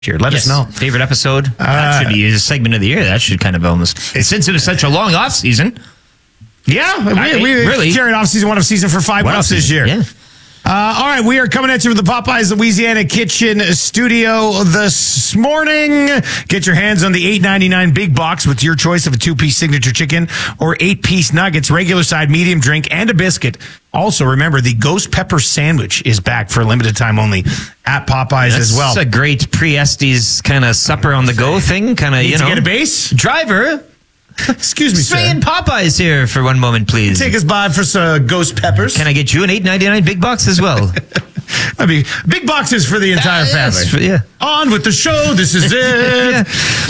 Here, let us know. Favorite episode? That should be a segment of the year. That should kind of almost. Since it was such a long off season. Yeah, we really carried off season 1 of season for 5 months this year. Yeah. All right, we are coming at you from the Popeyes Louisiana Kitchen Studio this morning. Get your hands on the $8.99 big box with your choice of a 2-piece signature chicken or 8-piece nuggets, regular side, medium drink, and a biscuit. Also, remember, the ghost pepper sandwich is back for a limited time only at Popeyes as well. That's a great pre-Estes kind of supper on the go thing. Kind of, Need to get a base? Driver. Excuse me, Sway sir. and Popeyes here for one moment, please. Take us by for some ghost peppers. Can I get you an $8.99 big box as well? I mean, big boxes for the entire family. Yes, yeah. On with the show. This is it.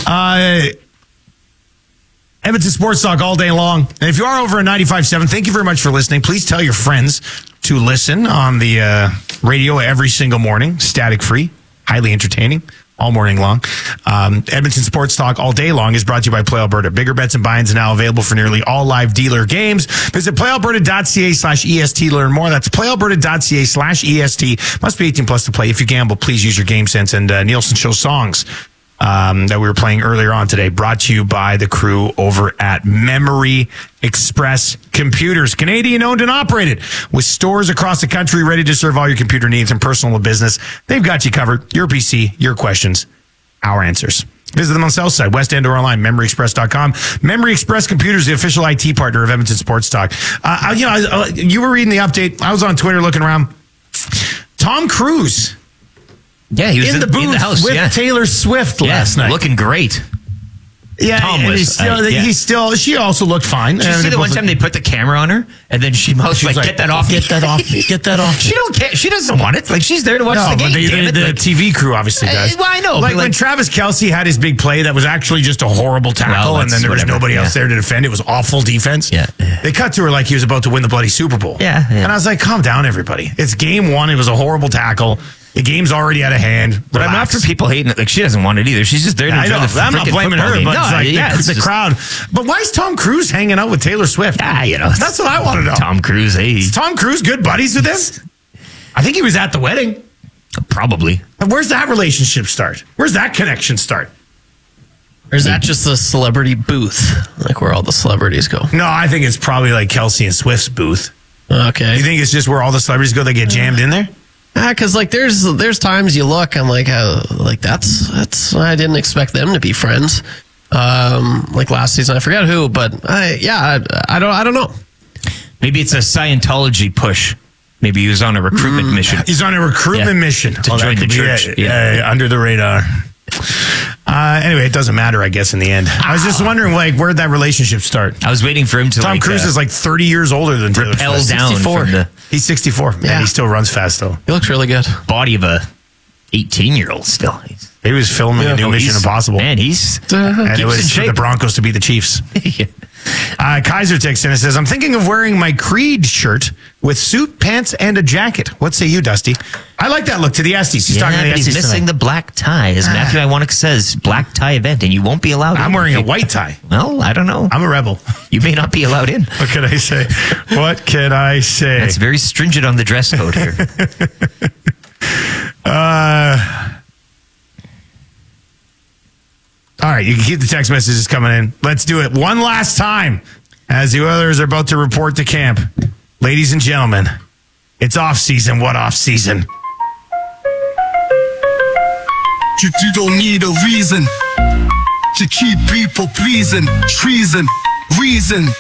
Edmonton Sports Talk all day long. And if you are over at 95.7, thank you very much for listening. Please tell your friends to listen on the radio every single morning. Static free. Highly entertaining. All morning long. Edmonton Sports Talk all day long is brought to you by Play Alberta. Bigger bets and buy-ins now available for nearly all live dealer games. Visit playalberta.ca/EST to learn more. That's playalberta.ca/EST. Must be 18 plus to play. If you gamble, please use your game sense. And Nielsen Show songs that we were playing earlier on today, brought to you by the crew over at Memory Express Computers. Canadian owned and operated with stores across the country ready to serve all your computer needs and personal and business. They've got you covered. Your PC, your questions, our answers. Visit them on Southside, West End, or online, MemoryExpress.com. Memory Express Computers, the official IT partner of Edmonton Sports Talk. You were reading the update. I was on Twitter looking around. Tom Cruise. Yeah, he was in the booth in the house, with Taylor Swift last night. Looking great. Yeah, Tom was, she also looked fine. Did you see the one time they put the camera on her and then she was like, get that off. Get that off. Get that off. She don't care. She doesn't want it. Like, she's there to watch the game. But the TV crew obviously does. Well, I know. Like when Travis Kelce had his big play that was actually just a horrible tackle, and then there was nobody else there to defend. It was awful defense. Yeah. They cut to her like he was about to win the bloody Super Bowl. Yeah. And I was like, calm down, everybody. It's game 1. It was a horrible tackle. The game's already out of hand. But I'm not for people hating it. Like, she doesn't want it either. She's just there to enjoy the I'm not blaming her, but it's the crowd. But why is Tom Cruise hanging out with Taylor Swift? That's what I want to know. Tom Cruise, hey. Is Tom Cruise good buddies with him? I think he was at the wedding. Probably. And where's that relationship start? Where's that connection start? Or is that just a celebrity booth? Like where all the celebrities go? No, I think it's probably like Kelce and Swift's booth. Okay. You think it's just where all the celebrities go, they get jammed in there? Because like there's times you look, I'm like, that's I didn't expect them to be friends. Like last season, I forget who, but I don't know. Maybe it's a Scientology push. Maybe he was on a recruitment mission. He's on a recruitment mission to join the church. Under the radar. Anyway, it doesn't matter, I guess, in the end. I was just wondering, like, where'd that relationship start? I was waiting for him to. Tom Cruise is like 30 years older than Taylor Swift. Down 64. He's 64. Yeah, he still runs fast though. He looks really good. Body of a 18-year-old still. He was filming a new Mission Impossible. Man, he's and it was for the Broncos to beat the Chiefs. Kaiser texts in and says, I'm thinking of wearing my Creed shirt with suit, pants, and a jacket. What say you, Dusty? I like that look to the Estes. He's talking to the Estes he's missing the black tie. As Matthew Iwanek says, black tie event, and you won't be allowed in. I'm wearing a white tie. Well, I don't know. I'm a rebel. You may not be allowed in. What can I say? What can I say? That's very stringent on the dress code here. All right, you can keep the text messages coming in. Let's do it one last time as the Oilers are about to report to camp. Ladies and gentlemen, it's off season. What off season? You don't need a reason to keep people pleasing. Treason, reason.